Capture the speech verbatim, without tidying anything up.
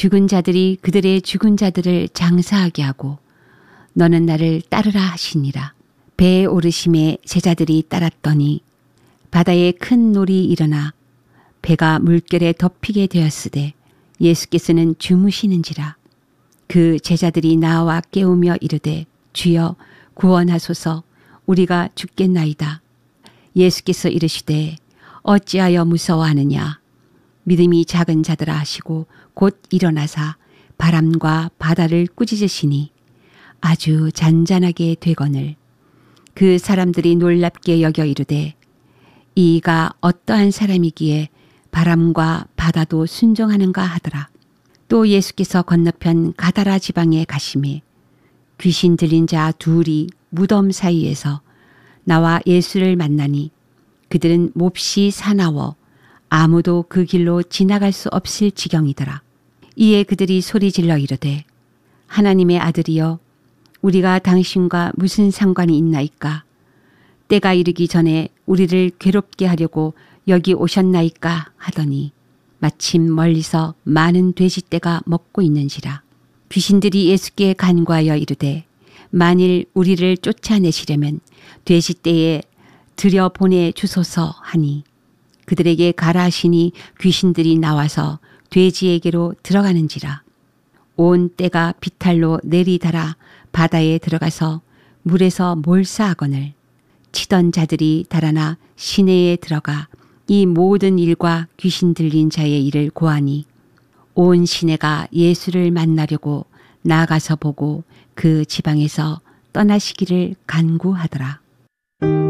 죽은 자들이 그들의 죽은 자들을 장사하게 하고 너는 나를 따르라 하시니라. 배에 오르심에 제자들이 따랐더니 바다에 큰 놀이 일어나 배가 물결에 덮이게 되었으되 예수께서는 주무시는지라. 그 제자들이 나와 깨우며 이르되 주여 구원하소서 우리가 죽겠나이다. 예수께서 이르시되 어찌하여 무서워하느냐. 믿음이 작은 자들아 하시고 곧 일어나사 바람과 바다를 꾸짖으시니 아주 잔잔하게 되거늘 그 사람들이 놀랍게 여겨 이르되 이가 어떠한 사람이기에 바람과 바다도 순종하는가 하더라. 또 예수께서 건너편 가다라 지방에 가심에 귀신 들린 자 둘이 무덤 사이에서 나와 예수를 만나니 그들은 몹시 사나워 아무도 그 길로 지나갈 수 없을 지경이더라. 이에 그들이 소리질러 이르되 하나님의 아들이여 우리가 당신과 무슨 상관이 있나이까. 때가 이르기 전에 우리를 괴롭게 하려고 여기 오셨나이까 하더니 마침 멀리서 많은 돼지떼가 먹고 있는지라. 귀신들이 예수께 간구하여 이르되 만일 우리를 쫓아내시려면 돼지떼에 들여보내 주소서 하니 그들에게 가라 하시니 귀신들이 나와서 돼지에게로 들어가는지라. 온 떼가 비탈로 내리달아 바다에 들어가서 물에서 몰사하거늘 치던 자들이 달아나 시내에 들어가 이 모든 일과 귀신 들린 자의 일을 고하니 온 시내가 예수를 만나려고 나가서 보고 그 지방에서 떠나시기를 간구하더라.